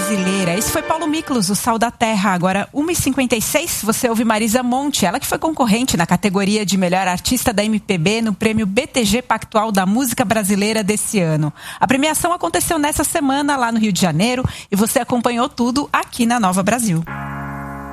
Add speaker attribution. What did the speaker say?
Speaker 1: brasileira. Esse foi Paulo Miklos, o Sal da Terra. Agora, 1h56, você ouve Marisa Monte, ela que foi concorrente na categoria de melhor artista da MPB no prêmio BTG Pactual da Música Brasileira desse ano. A premiação aconteceu nessa semana lá no Rio de Janeiro e você acompanhou tudo aqui na Nova Brasil.